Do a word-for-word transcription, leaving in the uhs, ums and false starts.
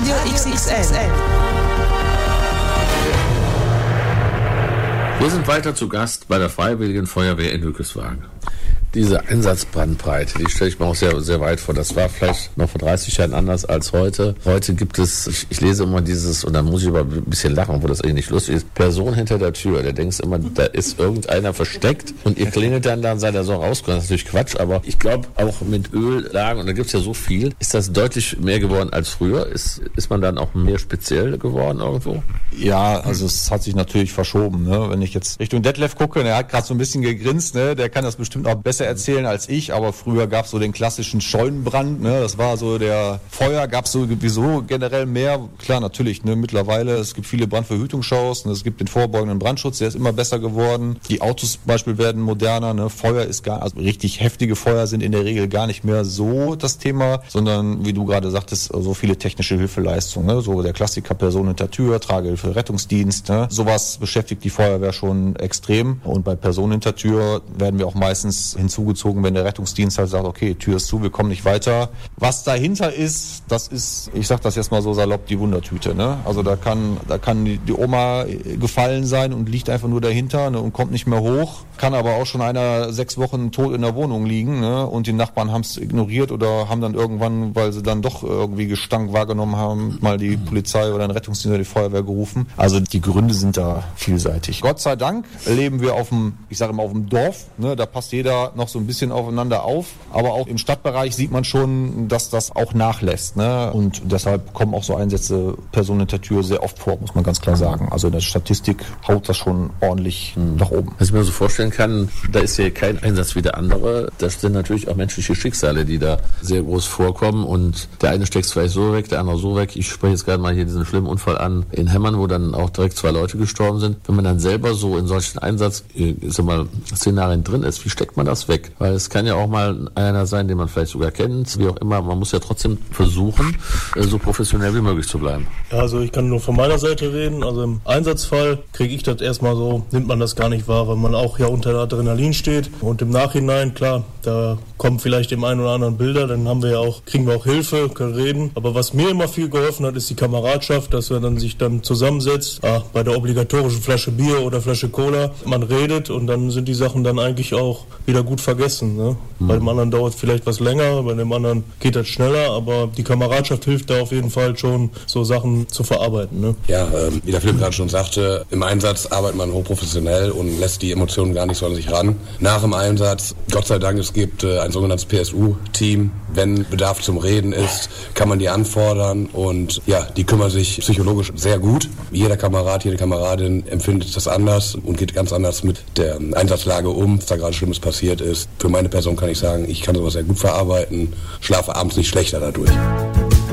Radio X X L. Wir sind weiter zu Gast bei der Freiwilligen Feuerwehr in Hückeswagen. Diese Einsatzbrandbreite, die stelle ich mir auch sehr, sehr weit vor. Das war vielleicht noch vor dreißig Jahren anders als heute. Heute gibt es, ich, ich lese immer dieses, und dann muss ich aber ein bisschen lachen, wo das eigentlich nicht lustig ist, Person hinter der Tür. Da denkst du immer, da ist irgendeiner versteckt und ihr klingelt dann, dann seid ihr so rausgekommen. Das ist natürlich Quatsch, aber ich glaube auch mit Öllagen, und da gibt es ja so viel, ist das deutlich mehr geworden als früher? Ist, ist man dann auch mehr speziell geworden irgendwo? Ja, also es hat sich natürlich verschoben. Ne? Wenn ich jetzt Richtung Detlef gucke, der hat gerade so ein bisschen gegrinst, ne? Der kann das bestimmt auch besser erzählen als ich, aber früher gab es so den klassischen Scheunenbrand, ne? Das war so der Feuer, gab es sowieso generell mehr. Klar, natürlich, ne? Mittlerweile, es gibt viele Brandverhütungsshows, ne? Es gibt den vorbeugenden Brandschutz, der ist immer besser geworden. Die Autos zum Beispiel werden moderner, ne? Feuer ist gar, also richtig heftige Feuer sind in der Regel gar nicht mehr so das Thema, sondern wie du gerade sagtest, so viele technische Hilfeleistungen, ne? So der Klassiker Person hinter Tür, Tragehilfe, Rettungsdienst, ne? Sowas beschäftigt die Feuerwehr schon extrem, und bei Person hinter Tür werden wir auch meistens hinzugezogen, wenn der Rettungsdienst halt sagt, okay, Tür ist zu, wir kommen nicht weiter. Was dahinter ist, das ist, ich sag das jetzt mal so salopp, die Wundertüte, ne? Also da kann, da kann die, die Oma gefallen sein und liegt einfach nur dahinter, ne, und kommt nicht mehr hoch. Kann aber auch schon einer sechs Wochen tot in der Wohnung liegen, ne, und die Nachbarn haben es ignoriert oder haben dann irgendwann, weil sie dann doch irgendwie Gestank wahrgenommen haben, mal die Polizei oder den Rettungsdienst oder die Feuerwehr gerufen. Also die Gründe sind da vielseitig. Gott sei Dank leben wir auf dem, ich sage immer auf dem Dorf, ne, da passt jeder noch so ein bisschen aufeinander auf, aber auch im Stadtbereich sieht man schon, dass das auch nachlässt, ne, und deshalb kommen auch so Einsätze Person hinter Tür sehr oft vor, muss man ganz klar sagen. Also in der Statistik haut das schon ordentlich mhm. nach oben. Was ich mir so vorstellen kann, da ist ja kein Einsatz wie der andere, das sind natürlich auch menschliche Schicksale, die da sehr groß vorkommen, und der eine steckt vielleicht so weg, der andere so weg. Ich spreche jetzt gerade mal hier diesen schlimmen Unfall an in Hemmern, wo dann auch direkt zwei Leute gestorben sind. Wenn man dann selber so in solchen Einsatz, sag mal, Szenarien drin ist, wie steckt man das weg? Weil es kann ja auch mal einer sein, den man vielleicht sogar kennt, wie auch immer. Man muss ja trotzdem versuchen, so professionell wie möglich zu bleiben. Ja, also ich kann nur von meiner Seite reden. Also im Einsatzfall kriege ich das erstmal so, nimmt man das gar nicht wahr, weil man auch ja unter Adrenalin steht. Und im Nachhinein, klar, da kommen vielleicht dem einen oder anderen Bilder, dann haben wir ja auch, kriegen wir auch Hilfe, können reden. Aber was mir immer viel geholfen hat, ist die Kameradschaft, dass man dann sich dann zusammensetzt, ah, bei der obligatorischen Flasche Bier oder Flasche Cola, man redet, und dann sind die Sachen dann eigentlich auch wieder gut vergessen. Ne? Mhm. Bei dem anderen dauert es vielleicht was länger, bei dem anderen geht das schneller, aber die Kameradschaft hilft da auf jeden Fall schon, so Sachen zu verarbeiten. Ne? Ja, ähm, wie der Philipp gerade schon sagte, im Einsatz arbeitet man hochprofessionell und lässt die Emotionen gar nicht so an sich ran. Nach dem Einsatz, Gott sei Dank, es gibt äh, ein sogenanntes P S U-Team. Wenn Bedarf zum Reden ist, kann man die anfordern, und ja, die kümmern sich psychologisch sehr gut. Jeder Kamerad, jede Kameradin empfindet das anders und geht ganz anders mit der Einsatzlage um, was da gerade Schlimmes passiert ist. Für meine Person kann ich sagen, ich kann sowas sehr gut verarbeiten, schlafe abends nicht schlechter dadurch.